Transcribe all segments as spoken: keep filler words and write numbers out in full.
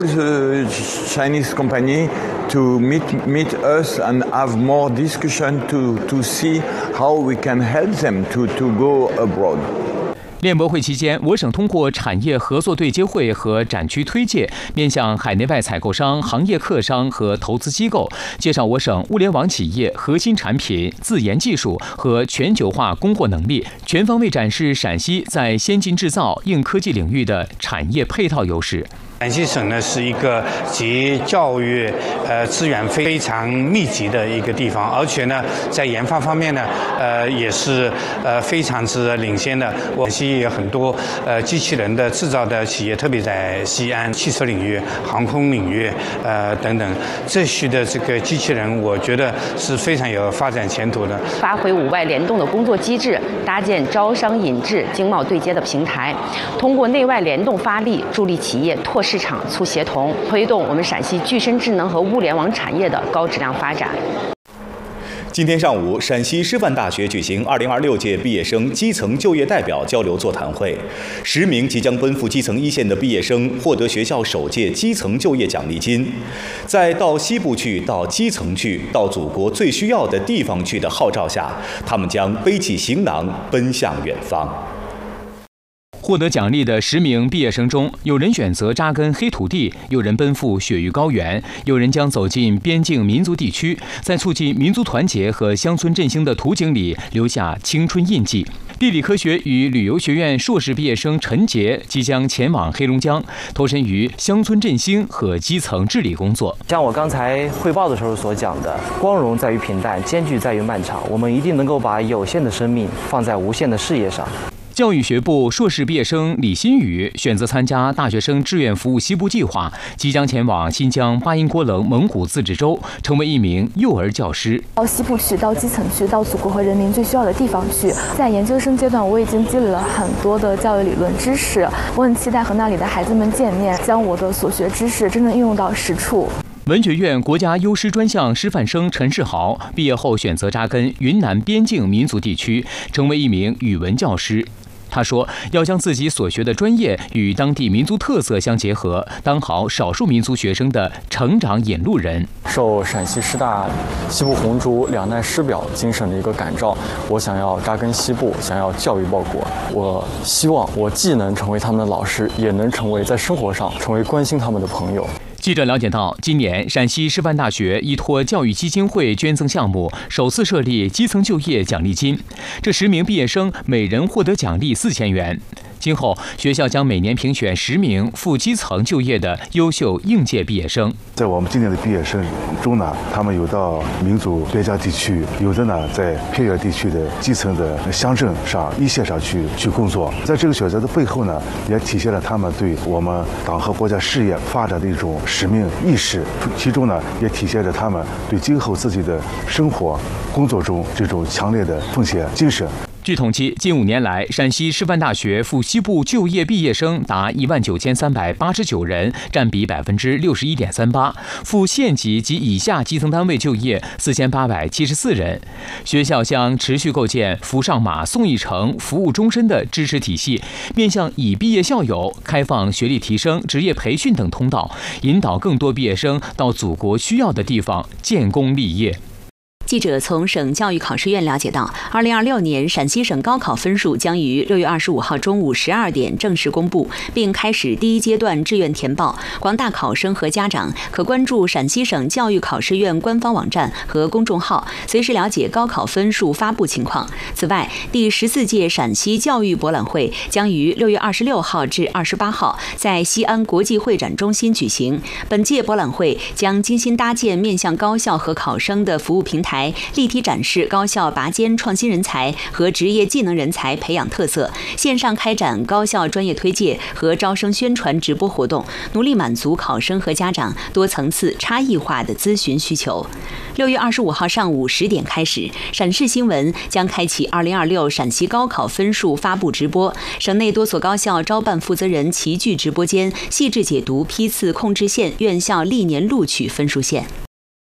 The Chinese company to meet meet us and have more discussion to to see how we can help them to to go abroad. 联博会期间，我省通过产业合作对接会和展区推介，面向海内外采购商、行业客商和投资机构，介绍我省物联网企业核心产品、自研技术和全球化供货能力，全方位展示陕西在先进制造、硬科技领域的产业配套优势。 陕西省呢是一个集教育呃资源非常密集的一个地方，而且呢在研发方面呢呃也是呃非常之领先的。陕西有很多呃机器人的制造的企业，特别在西安汽车领域、航空领域呃等等这些的这个机器人，我觉得是非常有发展前途的。 发挥五外联动的工作机制，搭建招商引智、经贸对接的平台，通过内外联动发力，助力企业拓市场、促协同，推动我们陕西具身智能和物联网产业的高质量发展。 今天上午，陕西师范大学举行二零二六届毕业生基层就业代表交流座谈会，十名即将奔赴基层一线的毕业生获得学校首届基层就业奖励金，在到西部去、到基层去、到祖国最需要的地方去的号召下，他们将背起行囊奔向远方。 获得奖励的十名毕业生中，有人选择扎根黑土地，有人奔赴雪域高原，有人将走进边境民族地区，在促进民族团结和乡村振兴的图景里留下青春印记。地理科学与旅游学院硕士毕业生陈杰即将前往黑龙江，投身于乡村振兴和基层治理工作。 像我刚才汇报的时候所讲的，光荣在于平淡，艰巨在于漫长。我们一定能够把有限的生命放在无限的事业上。 教育学部硕士毕业生李新宇选择参加大学生志愿服务西部计划，即将前往新疆巴音郭楞蒙古自治州，成为一名幼儿教师。 到西部去，到基层去，到祖国和人民最需要的地方去。在研究生阶段，我已经积累了很多的教育理论知识，我很期待和那里的孩子们见面，将我的所学知识真正应用到实处。 文学院国家优师专项师范生陈世豪毕业后选择扎根云南边境民族地区，成为一名语文教师。他说：“要将自己所学的专业与当地民族特色相结合，当好少数民族学生的成长引路人。” 受陕西师大西部红烛两难师表精神的一个感召，我想要扎根西部，想要教育报国。我希望我既能成为他们的老师，也能成为在生活上成为关心他们的朋友。 记者了解到，今年陕西师范大学依托教育基金会捐赠项目，首次设立基层就业奖励金，这十名毕业生每人获得奖励四千元。今后，学校将每年评选十名赴基层就业的优秀应届毕业生。 在我们今年的毕业生中呢，他们有到民族边疆地区，有的呢在偏远地区的基层的乡镇上、一线上去去工作。在这个选择的背后呢，也体现了他们对我们党和国家事业发展的一种使命意识，其中呢也体现着他们对今后自己的生活、工作中这种强烈的奉献精神。 据统计，近五年来，陕西师范大学赴西部就业毕业生达一万九千三百八十九人，占比百分之六十一点三八；赴县级及以下基层单位就业四千八百七十四人。学校将持续构建扶上马、送一程、服务终身的支持体系，面向已毕业校友开放学历提升、职业培训等通道，引导更多毕业生到祖国需要的地方建功立业。 记者从省教育考试院了解到，二零二六年陕西省高考分数将于六月二十五号中午十二点正式公布，并开始第一阶段志愿填报。广大考生和家长可关注陕西省教育考试院官方网站和公众号，随时了解高考分数发布情况。此外，第十四届陕西教育博览会将于六月二十六号至二十八号在西安国际会展中心举行。本届博览会将精心搭建面向高校和考生的服务平台。 立体展示高校拔尖创新人才和职业技能人才培养特色，线上开展高校专业推介和招生宣传直播活动，努力满足考生和家长多层次差异化的咨询需求。六月二十五号上午十点开始，陕视新闻将开启二零二六陕西高考分数发布直播，省内多所高校招办负责人齐聚直播间，细致解读批次控制线院校历年录取分数线。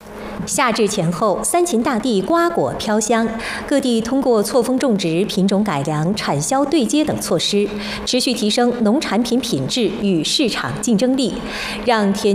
夏至前后，三秦大地瓜果飘香，各地通过错峰种植、品种改良、产销对接等措施，持续提升农产品品质与市场竞争力，让田